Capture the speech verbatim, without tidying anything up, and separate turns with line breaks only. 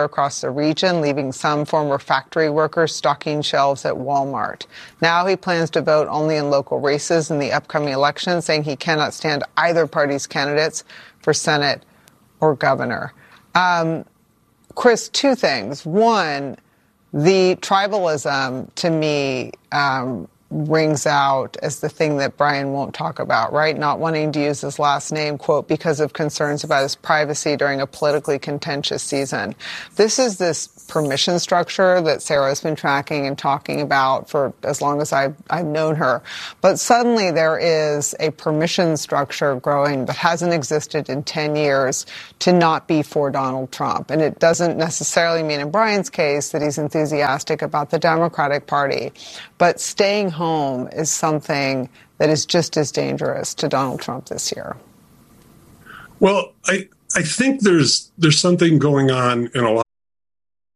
across the region, leaving some former factory workers stocking shelves at Walmart. Now he plans to vote only in local races in the upcoming election, saying he cannot stand either party's candidates for Senate or governor. Um, Chris, two things. One, the tribalism, to me, um, rings out as the thing that Brian won't talk about, right? Not wanting to use his last name, quote, because of concerns about his privacy during a politically contentious season. This is this permission structure that Sarah's been tracking and talking about for as long as I've, I've known her. But suddenly there is a permission structure growing that hasn't existed in ten years to not be for Donald Trump. And it doesn't necessarily mean in Brian's case that he's enthusiastic about the Democratic Party. But staying home is something that is just as dangerous to Donald Trump this year.
Well, I I think there's there's something going on in a lot